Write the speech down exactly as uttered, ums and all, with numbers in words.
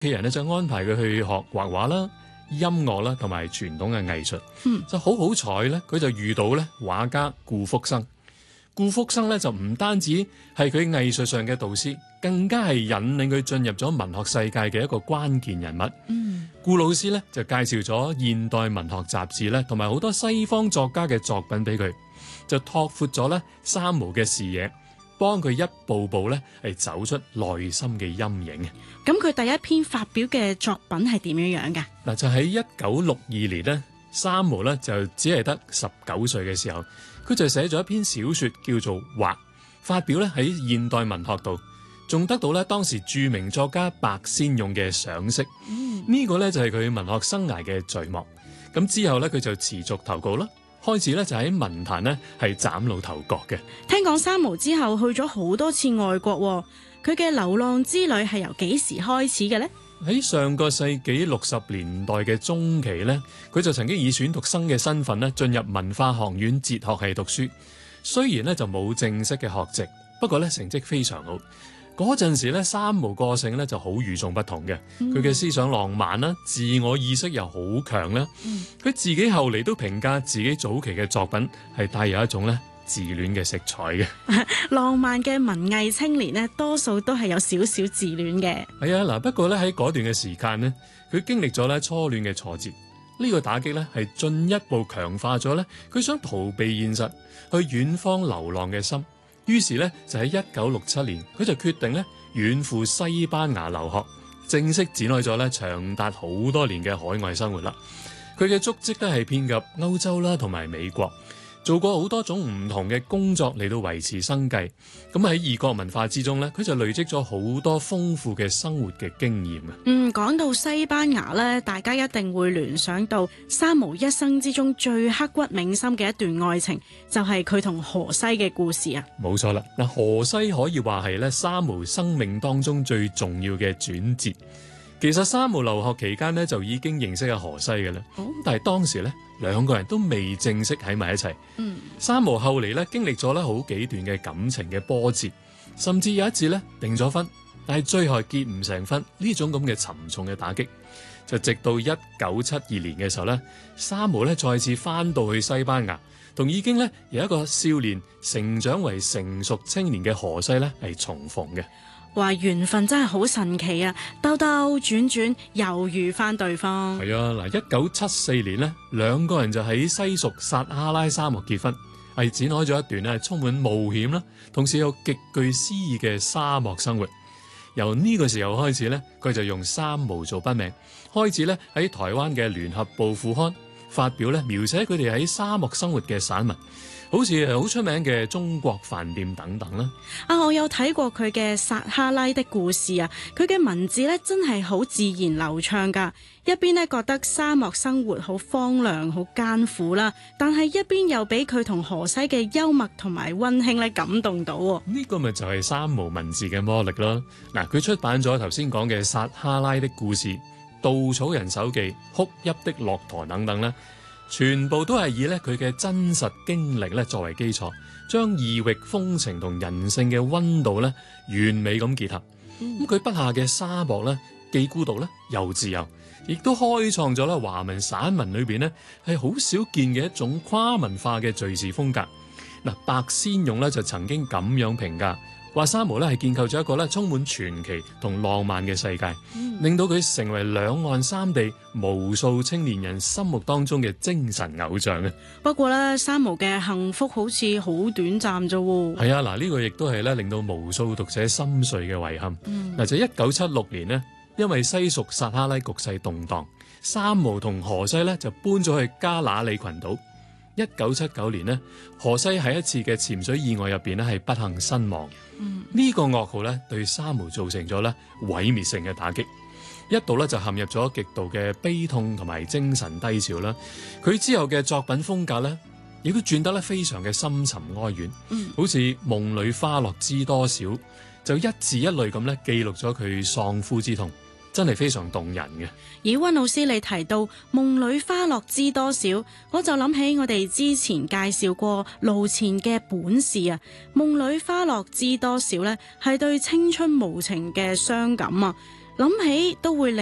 企人咧就安排佢去學畫畫啦、音樂啦同埋傳統嘅藝術。 嗯， 就好好彩咧，佢就遇到咧畫家顧福生。顧福生咧就唔單止係佢藝術上嘅導師，更加係引領佢進入咗文學世界嘅一個關鍵人物。 嗯， 顧老師咧就介紹咗現代文學雜誌咧，同埋好多西方作家嘅作品俾佢，就拓闊咗咧三毛嘅視野，幫佢一步步咧係走出內心嘅陰影。 咁佢第一篇發表嘅作品係點樣樣㗎？ 嗱，就喺一九六二年呢，三毛咧就只係得十九歲嘅時候，佢就寫咗一篇小說叫做《畫》，發表咧喺現代文學度，仲得到咧當時著名作家白先勇嘅賞識。嗯，呢個咧就係佢文學生涯嘅序幕。咁之後咧佢就持續投稿啦，開始咧就喺文壇呢係嶄露頭角嘅。 聽講三毛之後去咗好多次外國，佢嘅流浪之旅係由幾時開始嘅呢？ 喺上個世紀六十年代嘅中期呢，佢就曾經以選讀生嘅身份呢進入文化學院哲學系讀書。雖然呢就冇正式嘅學籍，不過呢成績非常好。嗰陣時呢，三毛個性呢就好與眾不同嘅。佢嘅思想浪漫啦，自我意識又好強啦。佢、嗯、自己後嚟都評價自己早期嘅作品係帶有一種呢自戀嘅色彩嘅。 浪漫嘅文藝青年呢，多數都係有少少自戀嘅。係啊，嗱，不過咧喺嗰段嘅時間呢，佢經歷咗咧初戀嘅挫折，呢、呢個打擊咧係進一步強化咗咧佢想逃避現實去遠方流浪嘅心。於是咧就喺一九六七年，佢就決定咧遠赴西班牙留學，正式展開咗咧長達好多年嘅海外生活啦。佢嘅足跡咧係遍及歐洲啦，同埋美國。做過好多種唔同嘅工作嚟到維持生計，咁喺異國文化之中呢，佢就累積咗好多豐富嘅生活嘅經驗啊。 嗯，講到西班牙呢，大家一定會聯想到三毛一生之中最刻骨銘心嘅一段愛情，就係佢同荷西嘅故事啊。 冇錯啦，嗱，荷西可以話係咧三毛生命當中最重要嘅轉折。其實三毛留學期間呢，就已經認識阿荷西嘅啦，哦、但係當時呢，兩個人都未正式喺埋一齊。嗯，三毛後嚟咧經歷咗咧好幾段嘅感情嘅波折，甚至有一次咧訂咗婚，但係最後結唔成婚，呢種咁嘅沉重嘅打擊，就直到一九七二年嘅時候咧，三毛咧再次翻到去西班牙，同已經咧由一個少年成長為成熟青年嘅荷西咧係重逢嘅。 話緣分真係好神奇啊！兜兜轉轉又遇翻對方。 係啊，嗱，一九七四年呢，兩個人就喺西屬撒哈拉沙漠結婚，係展開咗一段咧充滿冒險啦，同時又極具詩意嘅沙漠生活。由呢個時候開始呢，佢就用三毛做筆名，開始咧喺台灣嘅聯合報副刊發表咧描寫佢哋喺沙漠生活嘅散文。好似係好出名嘅中國飯店等等啦。 啊，我有睇過佢嘅撒哈拉的故事啊，佢嘅文字咧真係好自然流暢噶。一邊咧覺得沙漠生活好荒涼、好艱苦啦，但係一邊又俾佢同荷西嘅幽默同埋溫馨咧感動到。 呢個咪就係三毛文字嘅魔力咯。嗱，佢出版咗頭先講嘅撒哈拉的故事、稻草人手記、哭泣的駱駝等等啦。全部都係以咧佢嘅真實經歷咧作為基礎，將異域風情同人性嘅溫度咧完美咁結合。咁佢、嗯、筆下嘅沙漠咧既孤獨咧又自由，亦都開創咗咧華文散文裏邊咧係好少見嘅一種跨文化嘅敘事風格。嗱，白先勇咧就曾經咁樣評價，話三毛咧係建構咗一個咧充滿傳奇同浪漫嘅世界，嗯、令到佢成為兩岸三地無數青年人心目當中嘅精神偶像嘅。 不過咧，三毛嘅幸福好似好短暫啫。 係啊，嗱、這、呢個亦都係咧令到無數讀者心碎嘅遺憾。嗱、嗯，就一九七六年呢，因為西屬撒哈拉局勢動盪，三毛同荷西咧就搬咗去加那利群島。一九七九年呢，荷西喺一次嘅潛水意外入邊咧係不幸身亡。嗯，呢個噩耗咧對三毛造成咗咧毀滅性嘅打擊，一度咧就陷入咗極度嘅悲痛同埋精神低潮啦。佢之後嘅作品風格咧，亦都轉得咧非常嘅深沉哀怨。嗯，好似夢裏花落知多少，就一字一類咁咧記錄咗佢喪夫之痛。真係非常動人嘅。 而溫老師你提到夢裏花落知多少，我就諗起我哋之前介紹過路前嘅本事啊。夢裏花落知多少呢，係對青春無情嘅傷感啊。 諗起都會令